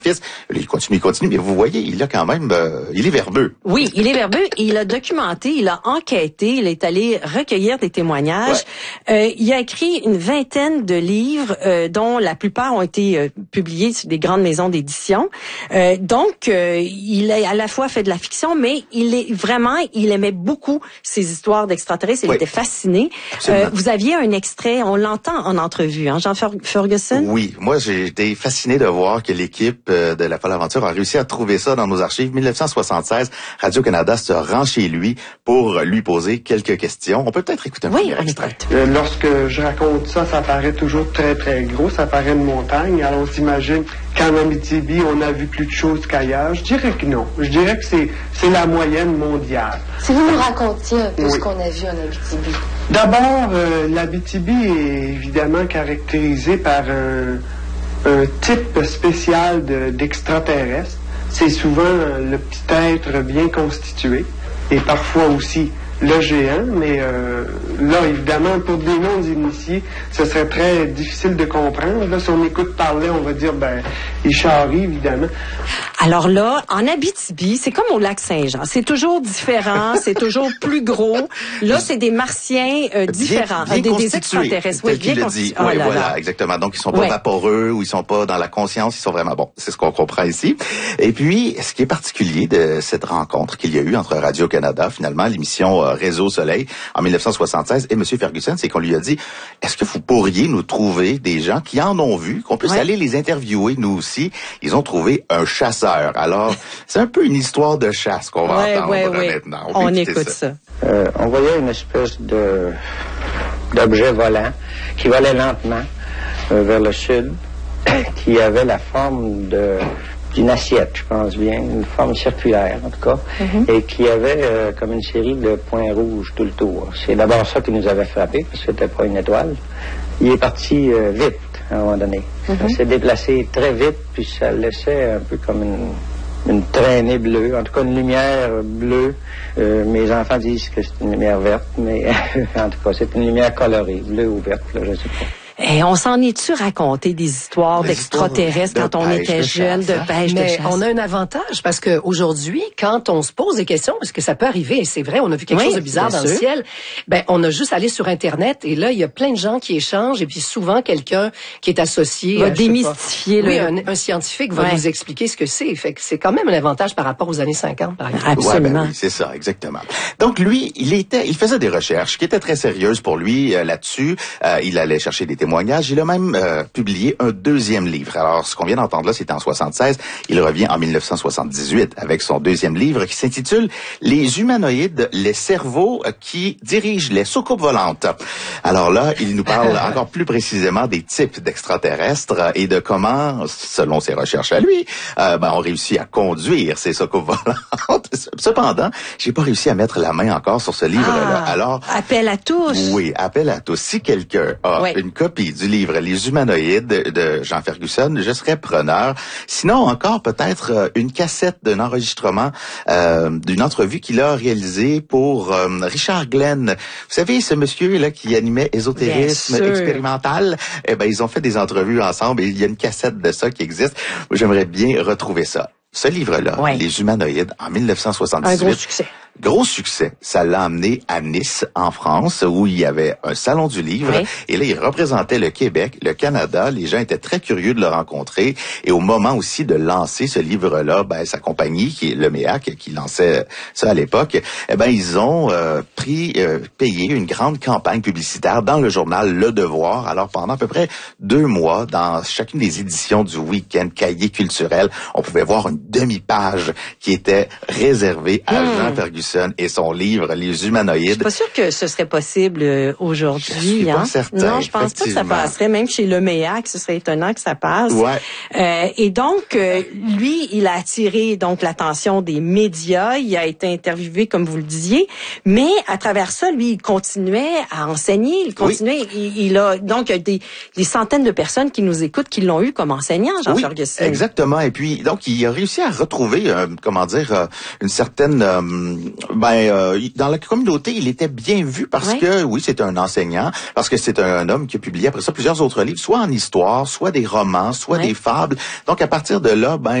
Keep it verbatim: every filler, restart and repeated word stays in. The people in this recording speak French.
fils. Il continue, il continue, mais vous voyez, il a quand même, euh, il est verbeux. Oui, il est verbeux. Il a documenté, il a enquêté, il est allé recueillir des témoignages. Ouais. Euh, il a écrit une vingtaine de livres, euh, dont la plupart ont été euh, publiés sur des grandes maisons d'édition. Euh, donc, euh, il a à la fois fait de la fiction, mais il est vraiment, il aimait beaucoup ces histoires d'extraterrestres. Il oui. était fasciné. Euh, vous aviez un extrait, on l'entend en entrevue, hein, Jean Ferguson? Oui, moi j'ai été fasciné de voir que l'équipe de la Folle Aventure a réussi à trouver ça dans nos archives. dix-neuf cent soixante-seize, Radio-Canada se rend chez lui pour lui poser quelques questions. On peut peut-être écouter un oui, premier extrait. Euh, lorsque je raconte ça, ça paraît toujours très, très gros. Ça paraît une montagne. Alors, on s'imagine qu'en Abitibi, on a vu plus de choses qu'ailleurs. Je dirais que non. Je dirais que c'est, c'est la moyenne mondiale. Si vous nous racontiez un peu oui. ce qu'on a vu en Abitibi. D'abord, euh, l'Abitibi est évidemment caractérisée par un... un type spécial de, d'extraterrestre. C'est souvent le petit être bien constitué et parfois aussi le géant, mais euh, là, évidemment, pour des non-initiés, ce serait très difficile de comprendre. Là, si on écoute parler, on va dire, ben, il charrie, évidemment. Alors là, en Abitibi, c'est comme au lac Saint-Jean. C'est toujours différent, c'est toujours plus gros. Là, c'est des martiens euh, différents, bien, bien des, des extraterrestres. Oui, bien constitués. Oui, oh voilà, là. Exactement. Donc, ils sont pas ouais. vaporeux ou ils sont pas dans la conscience, ils sont vraiment bons. C'est ce qu'on comprend ici. Et puis, ce qui est particulier de cette rencontre qu'il y a eu entre Radio-Canada, finalement, l'émission euh, Réseau Soleil, en dix-neuf cent soixante-seize, et M. Ferguson, c'est qu'on lui a dit, est-ce que vous pourriez nous trouver des gens qui en ont vu, qu'on puisse ouais. aller les interviewer, nous aussi? Ils ont trouvé un chasseur. Alors, c'est un peu une histoire de chasse qu'on va ouais, entendre ouais, ouais. maintenant. On, on écoute ça. ça. Euh, on voyait une espèce de d'objet volant qui volait lentement euh, vers le sud, qui avait la forme de d'une assiette, je pense bien, une forme circulaire en tout cas, mm-hmm. et qui avait euh, comme une série de points rouges tout le tour. C'est d'abord ça qui nous avait frappé, parce que c'était pas une étoile. Il est parti euh, vite à un moment donné. Mm-hmm. Ça s'est déplacé très vite, puis ça laissait un peu comme une, une traînée bleue, en tout cas une lumière bleue. Euh, mes enfants disent que c'est une lumière verte, mais en tout cas c'est une lumière colorée, bleue ou verte, là, je sais pas. Et on s'en est-tu raconté des histoires des d'extraterrestres histoires quand on pêche, était de jeune, chasse, de pêche, mais de chasse? On a un avantage parce que aujourd'hui, quand on se pose des questions, parce que ça peut arriver, et c'est vrai, on a vu quelque oui, chose de bizarre dans sûr. le ciel, ben on a juste allé sur Internet et là, il y a plein de gens qui échangent et puis souvent quelqu'un qui est associé... va démystifier. Oui, un, un scientifique va ouais. nous expliquer ce que c'est. Fait que c'est quand même un avantage par rapport aux années cinquante, par exemple. Absolument. Ouais, ben oui, c'est ça, exactement. Donc lui, il était, il faisait des recherches qui étaient très sérieuses pour lui euh, là-dessus. Euh, il allait chercher des témoignages. Il a même Euh, publié un deuxième livre. Alors, ce qu'on vient d'entendre là, c'était en soixante-seize. Il revient en dix-neuf cent soixante-dix-huit avec son deuxième livre qui s'intitule « Les humanoïdes, les cerveaux qui dirigent les soucoupes volantes ». Alors là, il nous parle encore plus précisément des types d'extraterrestres et de comment, selon ses recherches à lui, euh, ben, on réussit à conduire ces soucoupes volantes. Cependant, j'ai pas réussi à mettre la main encore sur ce livre-là. Ah, Alors, appel à tous. Oui, appel à tous. Si quelqu'un a oui. une copie du livre « Les humanoïdes de Jean Ferguson, je serais preneur. Sinon, encore peut-être une cassette d'un enregistrement euh, d'une entrevue qu'il a réalisée pour euh, Richard Glenn. Vous savez, ce monsieur-là qui animait Ésotérisme expérimental, eh ben ils ont fait des entrevues ensemble et il y a une cassette de ça qui existe. J'aimerais bien retrouver ça. Ce livre-là, ouais. Les humanoïdes, en dix-neuf cent soixante-dix-huit. Un gros succès. Gros succès. Ça l'a amené à Nice, en France, où il y avait un salon du livre. Oui. Et là, il représentait le Québec, le Canada. Les gens étaient très curieux de le rencontrer. Et au moment aussi de lancer ce livre-là, ben, sa compagnie, qui est le M E A C, qui lançait ça à l'époque, eh ben, ils ont euh, pris, euh, payé une grande campagne publicitaire dans le journal Le Devoir. Alors, pendant à peu près deux mois, dans chacune des éditions du week-end cahier culturel, on pouvait voir une demi-page qui était réservée à mmh. Jean Ferguson et son livre Les humanoïdes. Je suis pas sûre que ce serait possible euh, aujourd'hui. Je suis pas hein? certain. Non, je pense pas que ça passerait. Même chez le M E A C, ce serait étonnant que ça passe. Ouais. Euh, et donc, euh, lui, il a attiré donc l'attention des médias. Il a été interviewé, comme vous le disiez. Mais à travers ça, lui, il continuait à enseigner. Il continuait. Oui. Il, il a donc il y a des, des centaines de personnes qui nous écoutent, qui l'ont eu comme enseignant, Jean oui, Ferguson. Exactement. Et puis, donc, il a réussi à retrouver, euh, comment dire, euh, une certaine euh, ben euh, dans la communauté, il était bien vu parce ouais. que oui, c'est un enseignant, parce que c'est un homme qui a publié après ça plusieurs autres livres, soit en histoire, soit des romans, soit ouais. des fables. Donc à partir de là, ben